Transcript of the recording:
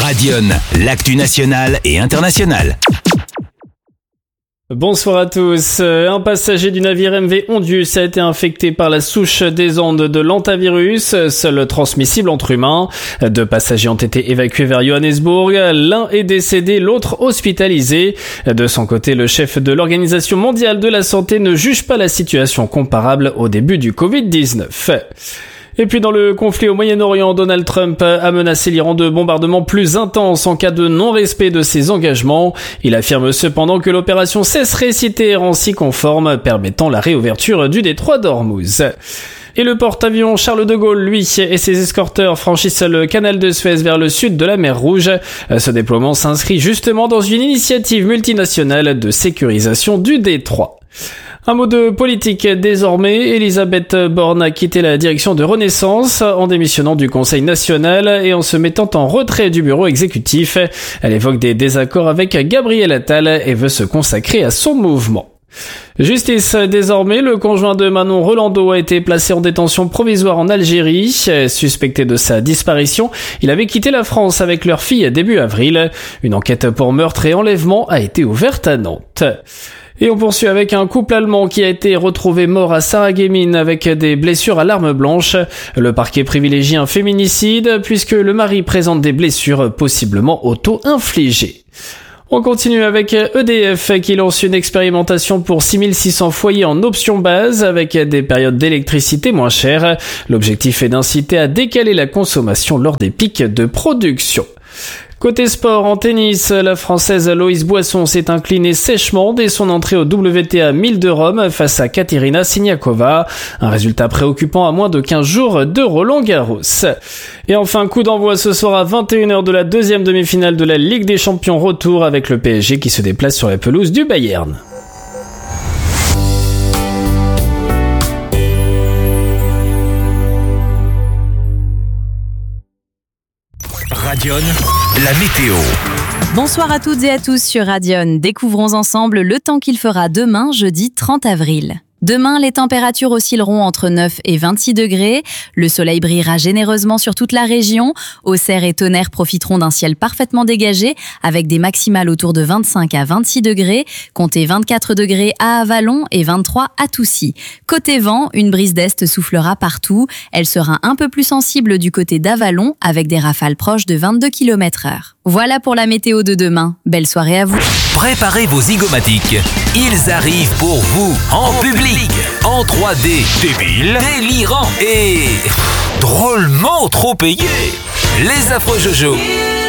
Radion, l'actu nationale et internationale. Bonsoir à tous. Un passager du navire MV Ondius a été infecté par la souche des ondes de l'hantavirus, seul transmissible entre humains. 2 passagers ont été évacués vers Johannesburg. L'un est décédé, l'autre hospitalisé. De son côté, le chef de l'Organisation mondiale de la santé ne juge pas la situation comparable au début du Covid-19. Et puis dans le conflit au Moyen-Orient, Donald Trump a menacé l'Iran de bombardements plus intenses en cas de non-respect de ses engagements. Il affirme cependant que l'opération cesserait si Téhéran s'y conforme, permettant la réouverture du détroit d'Ormuz. Et le porte-avions Charles de Gaulle, lui, et ses escorteurs franchissent le canal de Suez vers le sud de la mer Rouge. Ce déploiement s'inscrit justement dans une initiative multinationale de sécurisation du détroit. Un mot de politique désormais. Elisabeth Borne a quitté la direction de Renaissance en démissionnant du Conseil national et en se mettant en retrait du bureau exécutif. Elle évoque des désaccords avec Gabriel Attal et veut se consacrer à son mouvement. Justice désormais, le conjoint de Manon Rolando a été placé en détention provisoire en Algérie. Suspecté de sa disparition, il avait quitté la France avec leur fille début avril. Une enquête pour meurtre et enlèvement a été ouverte à Nantes. Et on poursuit avec un couple allemand qui a été retrouvé mort à Sarreguemines avec des blessures à l'arme blanche. Le parquet privilégie un féminicide puisque le mari présente des blessures possiblement auto-infligées. On continue avec EDF qui lance une expérimentation pour 6600 foyers en option base avec des périodes d'électricité moins chères. L'objectif est d'inciter à décaler la consommation lors des pics de production. Côté sport, en tennis, la Française Loïs Boisson s'est inclinée sèchement dès son entrée au WTA 1000 de Rome face à Katerina Siniakova. Un résultat préoccupant à moins de 15 jours de Roland-Garros. Et enfin, coup d'envoi ce soir à 21h de la deuxième demi-finale de la Ligue des Champions retour avec le PSG qui se déplace sur la pelouse du Bayern. Radion, la météo. Bonsoir à toutes et à tous sur Radion. Découvrons ensemble le temps qu'il fera demain, jeudi 30 avril. Demain, les températures oscilleront entre 9 et 26 degrés. Le soleil brillera généreusement sur toute la région. Auxerre et Tonnerre profiteront d'un ciel parfaitement dégagé avec des maximales autour de 25 à 26 degrés. Comptez 24 degrés à Avallon et 23 à Toucy. Côté vent, une brise d'est soufflera partout. Elle sera un peu plus sensible du côté d'Avallon avec des rafales proches de 22 km/h. Voilà pour la météo de demain. Belle soirée à vous. Préparez vos zygomatiques. Ils arrivent pour vous, en public, en 3D, débile, délirant et drôlement trop payés. Les affreux Jojo.